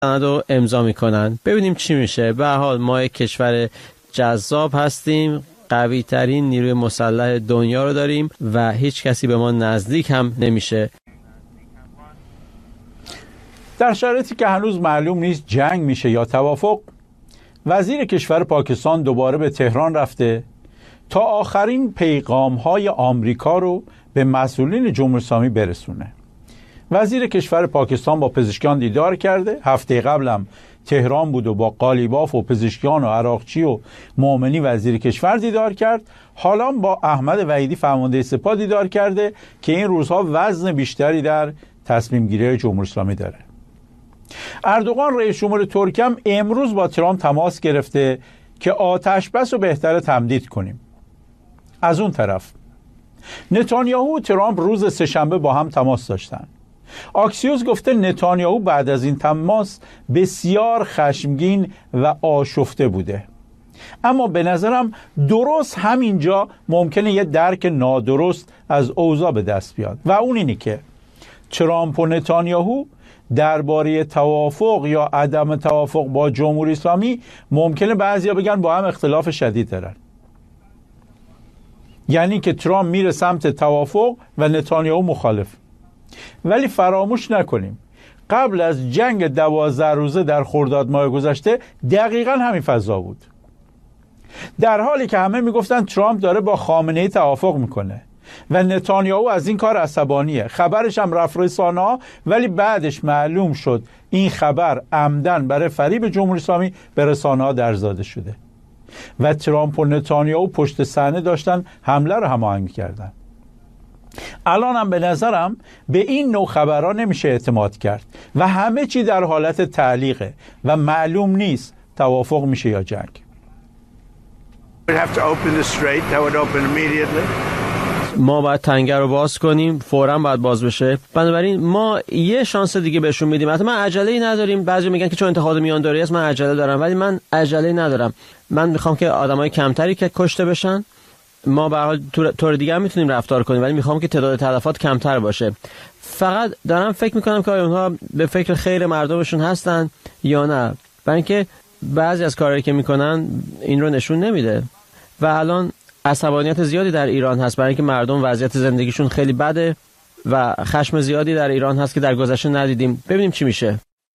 سند رو امضا میکنن. ببینیم چی میشه. به هر حال ما یک کشور جذاب هستیم، قوی ترین نیروی مسلح دنیا رو داریم و هیچ کسی به ما نزدیک هم نمیشه. در شرایطی که هنوز معلوم نیست جنگ میشه یا توافق، وزیر کشور پاکستان دوباره به تهران رفته تا آخرین پیغام‌های آمریکا رو به مسئولین جمهوری اسلامی برسونه. وزیر کشور پاکستان با پزشکان دیدار کرده، هفته قبلم تهران بود و با قالیباف و پزشکان و عراقچی و مومنی وزیر کشور دیدار کرد. حالا با احمد وحیدی فرمانده سپاه دیدار کرده که این روزها وزن بیشتری در تصمیم گیری جمهوری اسلامی داره. اردوغان رئیس جمهور ترکیه هم امروز با ترامپ تماس گرفته که آتش بس رو بهتره تمدید کنیم. از اون طرف نتانیاهو و ترامپ روز سه‌شنبه با هم تماس داشتن. آکسیوس گفته نتانیاهو بعد از این تماس بسیار خشمگین و آشفته بوده، اما به نظرم درست همینجا ممکنه یه درک نادرست از اوضاع به دست بیاد و اون اینی که ترامپ و نتانیاهو درباره توافق یا عدم توافق با جمهوری اسلامی ممکنه بعضیا بگن با هم اختلاف شدید دارن، یعنی که ترامپ میره سمت توافق و نتانیاهو مخالف. ولی فراموش نکنیم قبل از جنگ 12 روزه در خرداد ماه گذشته دقیقاً همین فضا بود، در حالی که همه میگفتن ترامپ داره با خامنه‌ای توافق میکنه و نتانیاهو از این کار عصبانیه. خبرش هم رفت رسانه‌ها، ولی بعدش معلوم شد این خبر عمدن برای فریب جمهوری اسلامی به رسانه‌ها درزاده شده و ترامپ و نتانیاهو پشت صحنه داشتن حمله رو هماهنگ می‌کردن. الان هم به نظرم به این نوع خبرها نمیشه اعتماد کرد و همه چی در حالت تعلیقه و معلوم نیست توافق میشه یا جنگ. ما باید تنگه رو باز کنیم، فوراً باید باز بشه. بنابراین ما یه شانس دیگه بهشون میدیم. حتی من عجله‌ای نداریم. بعضی میگن که چون انتخاب میانداری است من عجله دارم، ولی من عجله‌ای ندارم. من میخوام که آدمای کمتری که کشته بشن. ما به هر حال طور دیگه هم میتونیم رفتار کنیم، ولی میخوام که تعداد تلفات کمتر باشه. فقط دارم فکر میکنم که اونها به فکر خیر مردمشون هستن یا نه، برای اینکه بعضی از کارهایی که میکنن این رو نشون نمیده و الان عصبانیت زیادی در ایران هست برای اینکه مردم وضعیت زندگیشون خیلی بده و خشم زیادی در ایران هست که در گذشته ندیدیم. ببینیم چی میشه.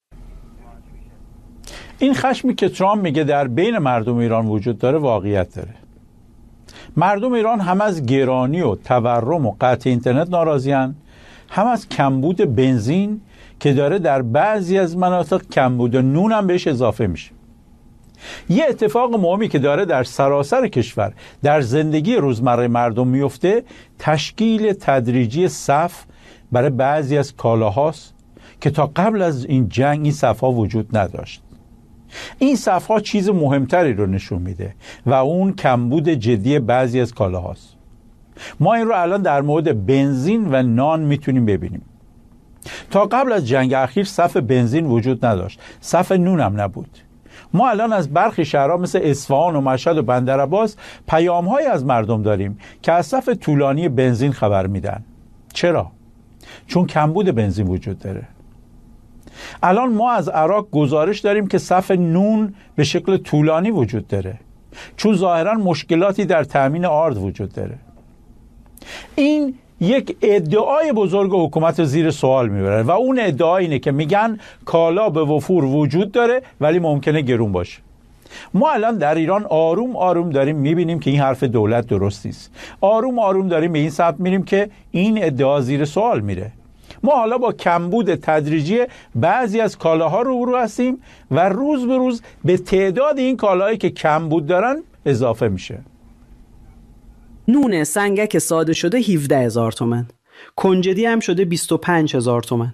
این خشمی که ترامپ میگه در بین مردم ایران وجود داره واقعیت داره. مردم ایران هم از گرانی و تورم و قطع اینترنت ناراضی‌اند، هم از کمبود بنزین که داره در بعضی از مناطق کمبود نون هم بهش اضافه میشه. یه اتفاق مهمی که داره در سراسر کشور در زندگی روزمره مردم میفته تشکیل تدریجی صف برای بعضی از کالاهاست که تا قبل از این جنگ این صف‌ها وجود نداشت. این صف‌ها چیز مهمتری رو نشون میده و اون کمبود جدی بعضی از کالاهاست. ما این رو الان در مورد بنزین و نان میتونیم ببینیم. تا قبل از جنگ اخیر صف بنزین وجود نداشت، صف نون هم نبود. ما الان از برخی شهرها مثل اصفهان و مشهد و بندرعباس پیام‌هایی از مردم داریم که از صف طولانی بنزین خبر میدن. چرا؟ چون کمبود بنزین وجود داره. الان ما از عراق گزارش داریم که صف نون به شکل طولانی وجود داره، چون ظاهراً مشکلاتی در تامین آرد وجود داره. این یک ادعای بزرگ حکومت زیر سوال میبره و اون ادعا اینه که میگن کالا به وفور وجود داره ولی ممکنه گرون باشه. ما الان در ایران آروم آروم داریم میبینیم که این حرف دولت درست نیست. آروم آروم داریم به این سمت میریم که این ادعا زیر سوال میره. ما حالا با کمبود تدریجی بعضی از کالاها روبرو هستیم و روز به روز به تعداد این کالاهایی که کمبود دارن اضافه میشه. نون سنگک ساده شده 17,000 تومان، کنجدی هم شده 25,000 تومان.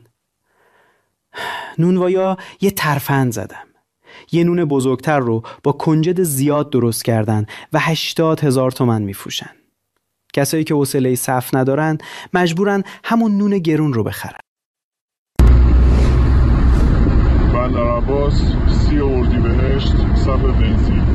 نونوایا یه ترفند زدم. یه نون بزرگتر رو با کنجد زیاد درست کردن و 80,000 تومان میفروشن. کسایی که حوصله صف ندارن مجبورن همون نون گرون رو بخرن. بندرعباس 30 اردیبهشت صف بنزین.